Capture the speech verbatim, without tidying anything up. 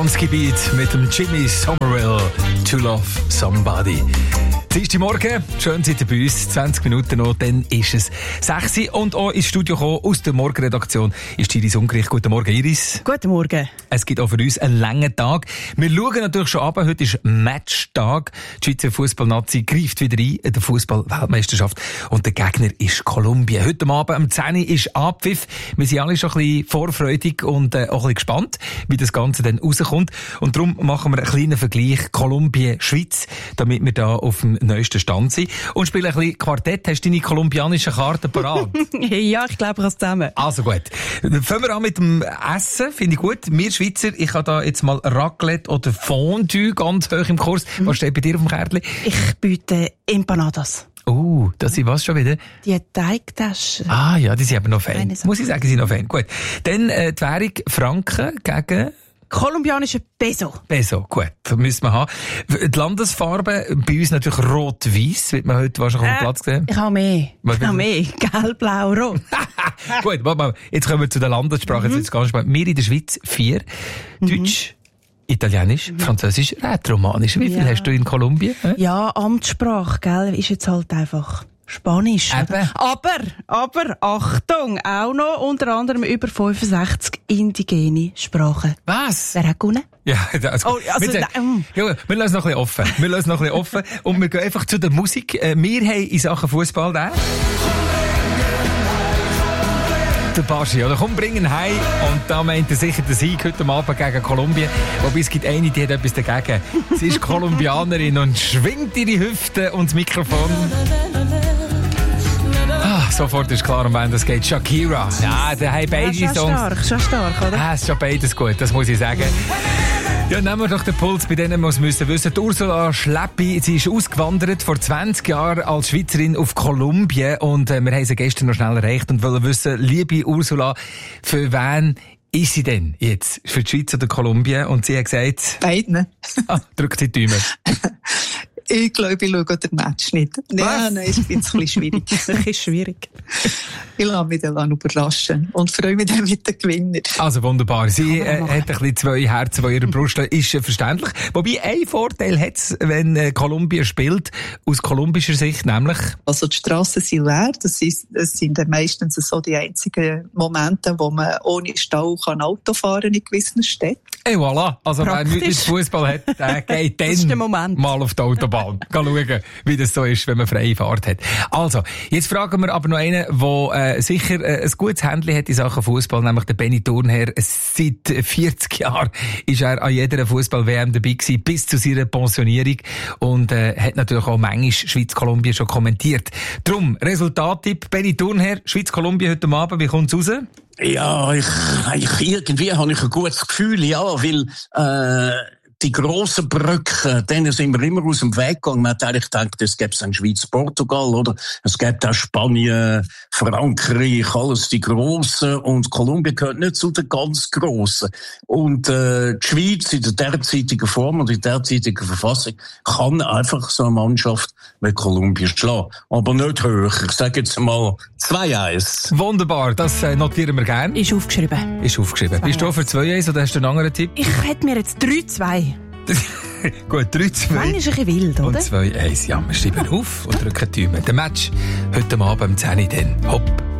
Tanzgebiet mit dem Jimmy Somerville, To Love Somebody. Dienstagmorgen, schön seid ihr bei uns, zwanzig Minuten noch, dann ist es sechs Uhr und auch ins Studio gekommen, aus der Morgenredaktion ist Iris Ungerich. Guten Morgen, Iris. Guten Morgen. Es gibt auch für uns einen langen Tag. Wir schauen natürlich schon ab, heute ist Matchtag. Die Schweizer Fußballnazi greift wieder ein in der Fußball-Weltmeisterschaft und der Gegner ist Kolumbien. Heute Abend um zehn Uhr ist Abpfiff. Wir sind alle schon ein bisschen vorfreudig und äh, auch ein bisschen gespannt, wie das Ganze dann rauskommt. Und darum machen wir einen kleinen Vergleich Kolumbien-Schweiz, damit wir da auf dem neuesten Stand sind. Und spielen ein bisschen Quartett. Hast du deine kolumbianischen Karten parat? Ja, ich glaube, ich habe es zusammen. Also gut. Fangen wir an mit dem Essen. Finde ich gut. Wir Schweizer, ich habe da jetzt mal Raclette oder Fondue ganz hoch im Kurs. Mhm. Was steht bei dir auf dem Kärtchen? Ich biete Empanadas. Oh, das sind was schon wieder? Die Teigtaschen. Ah ja, die sind aber noch Fan. Muss ich sagen, die sind noch Fan. Gut. Dann äh, die Währung Franken gegen... Kolumbianische Peso. Peso, gut. Das müssen wir haben. Die Landesfarbe, bei uns natürlich rot-weiss, wird man heute wahrscheinlich auf dem äh, Platz sehen. Ich habe mehr. Was ich habe mehr. Gelb, blau, rot. Gut, warte mal. Jetzt kommen wir zu der Landessprache. Mhm. Jetzt ganz spannend. Wir in der Schweiz vier. Mhm. Deutsch, Italienisch, mhm. Französisch, Rätoromanisch. Wie viel ja. hast du in Kolumbien? Äh? Ja, Amtssprache, gell, ist jetzt halt einfach... Spanisch. Eben. Aber, aber, Achtung, auch noch unter anderem über fünfundsechzig indigene Sprachen. Was? Wer hat gewonnen? Ja, also, oh, also wir, um. ja, wir lassen noch ein bisschen offen. Wir lassen noch ein bisschen offen. Und wir gehen einfach zu der Musik. Wir haben in Sachen Fußball da. Der Baschi, oder? Komm, bring ihn heim. Und da meint er sicher den Sieg heute Abend gegen Kolumbien. Wobei es gibt eine, die hat etwas dagegen. Sie ist Kolumbianerin und schwingt ihre Hüfte und das Mikrofon. Ah, sofort ist klar, um wen das geht. Shakira. Ja, der hat beide ja, schon Songs. Stark, schon stark, oder? Ah, ist schon beides gut, das muss ich sagen. Ja, nehmen wir doch den Puls bei denen, die es müssen wissen. Die Ursula Schleppi, sie ist ausgewandert vor zwanzig Jahren als Schweizerin auf Kolumbien und äh, wir haben sie gestern noch schnell erreicht und wollen wissen, liebe Ursula, für wen ist sie denn jetzt? Für die Schweiz oder Kolumbien? Und sie hat gesagt... Beiden. Ah, drückt sie die Daumen. Ich glaube, ich schaue den Match nicht. Ja, nein, ist ein bisschen schwierig. Das ist schwierig. Ich lasse mich dann überraschen und freue mich dann mit den Gewinnern. Also wunderbar. Sie äh, hat ein bisschen zwei Herzen in ihrer Brust. Ist äh, verständlich. Wobei, ein Vorteil hat es, wenn äh, Kolumbien spielt, aus kolumbischer Sicht, nämlich... Also die Strassen sind leer. Das, ist, das sind dann meistens so die einzigen Momente, wo man ohne Stau kann Auto fahren in gewissen Städten. Et voilà. Also wer nichts mit Fußball hat, der geht dann mal auf die Autobahn. Geh schauen, wie das so ist, wenn man freie Fahrt hat. Also, jetzt fragen wir aber noch einen, der äh, sicher äh, ein gutes Händchen hat in Sachen Fußball, nämlich der Benny Thurnherr. Seit vierzig Jahren ist er an jeder Fußball-W M dabei gewesen, bis zu seiner Pensionierung und äh, hat natürlich auch manchmal Schweiz-Kolumbien schon kommentiert. Drum, Resultattipp, Benny Thurnherr, Schweiz-Kolumbien heute Abend, wie kommt's raus? Ja, ich, ich, irgendwie habe ich ein gutes Gefühl, ja, weil äh, die grossen Brücken, denen sind wir immer aus dem Weg gegangen. Man hat eigentlich gedacht, es gäbe ein Schweiz-Portugal, oder? Es gibt auch Spanien, Frankreich, alles die Grossen. Und Kolumbien gehört nicht zu den ganz Grossen. Und äh, die Schweiz in der derzeitigen Form und in der derzeitigen Verfassung kann einfach so eine Mannschaft wie Kolumbien schlagen. Aber nicht höher. Ich sage jetzt mal zwei eins. Wunderbar, das äh, notieren wir gerne. Ist aufgeschrieben. Ist aufgeschrieben. zwei Bist du für zwei eins oder hast du einen anderen Tipp? Ich hätte mir jetzt drei zwei. Gut, drei zwei. Mann ist ein bisschen wild, oder? Und zwei eins. Ja, wir schreiben auf und drücken die Daumen. Der Match heute Abend um zehn Uhr dann. Hopp.